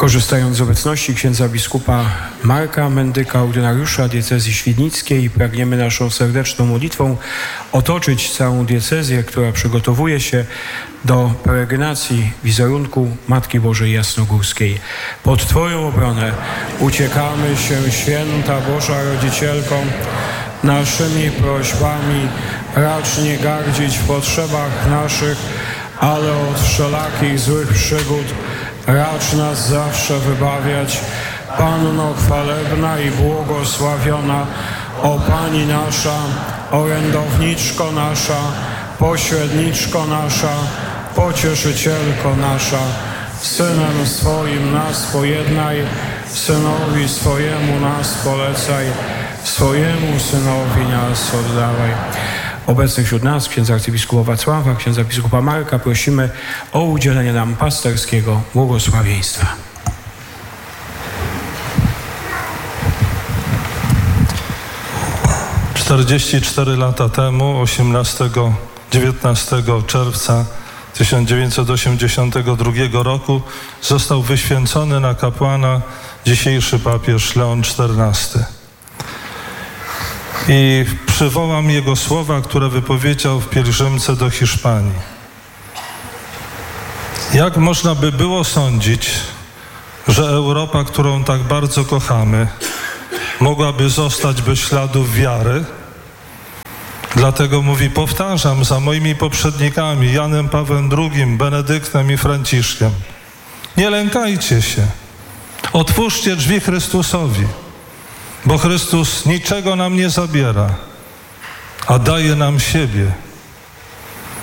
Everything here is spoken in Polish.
Korzystając z obecności księdza biskupa Marka Mendyka, ordynariusza diecezji świdnickiej, pragniemy naszą serdeczną modlitwą otoczyć całą diecezję, która przygotowuje się do peregrinacji wizerunku Matki Bożej Jasnogórskiej. Pod Twoją obronę uciekamy się, święta Boża Rodzicielko, naszymi prośbami racz nie gardzić w potrzebach naszych, ale od wszelakich złych przygód racz nas zawsze wybawiać. Panno chwalebna i błogosławiona, o Pani nasza, orędowniczko nasza, pośredniczko nasza, pocieszycielko nasza, Synem swoim nas pojednaj, Synowi swojemu nas polecaj, swojemu Synowi nas oddawaj. Obecnych wśród nas księdza arcybiskupa Wacława, księdza biskupa Marka prosimy o udzielenie nam pasterskiego błogosławieństwa. – 44 lata temu, 19 czerwca 1982 roku został wyświęcony na kapłana dzisiejszy papież Leon XIV. I przywołam jego słowa, które wypowiedział w pielgrzymce do Hiszpanii. Jak można by było sądzić, że Europa, którą tak bardzo kochamy, mogłaby zostać bez śladów wiary? Dlatego mówi, powtarzam za moimi poprzednikami, Janem Pawłem II, Benedyktem i Franciszkiem. Nie lękajcie się. Otwórzcie drzwi Chrystusowi, bo Chrystus niczego nam nie zabiera, a daje nam siebie.